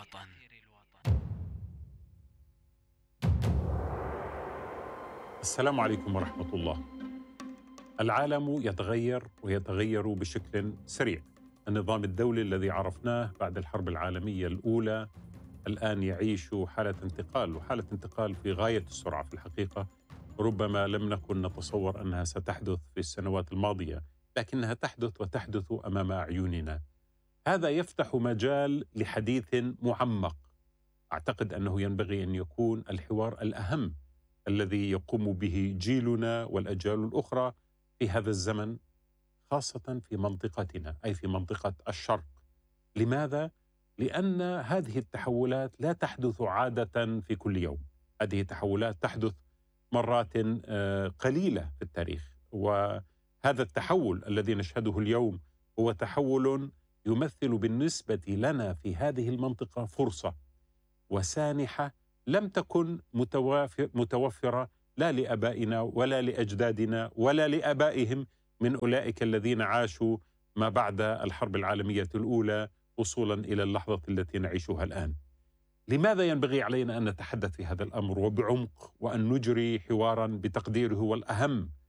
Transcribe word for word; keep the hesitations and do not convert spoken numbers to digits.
الوطن. السلام عليكم ورحمة الله. العالم يتغير ويتغير بشكل سريع. النظام الدولي الذي عرفناه بعد الحرب العالمية الأولى الآن يعيش حالة انتقال، وحالة انتقال في غاية السرعة في الحقيقة. ربما لم نكن نتصور أنها ستحدث في السنوات الماضية، لكنها تحدث وتحدث أمام أعيننا. هذا يفتح مجال لحديث معمق. أعتقد أنه ينبغي أن يكون الحوار الأهم الذي يقوم به جيلنا والأجيال الأخرى في هذا الزمن، خاصة في منطقتنا أي في منطقة الشرق. لماذا؟ لأن هذه التحولات لا تحدث عادة في كل يوم. هذه التحولات تحدث مرات قليلة في التاريخ، وهذا التحول الذي نشهده اليوم هو تحول يمثل بالنسبة لنا في هذه المنطقة فرصة وسانحة لم تكن متوفرة لا لآبائنا ولا لأجدادنا ولا لآبائهم من أولئك الذين عاشوا ما بعد الحرب العالمية الأولى وصولا إلى اللحظة التي نعيشها الآن. لماذا ينبغي علينا أن نتحدث في هذا الأمر وبعمق، وأن نجري حوارا بتقديره هو الأهم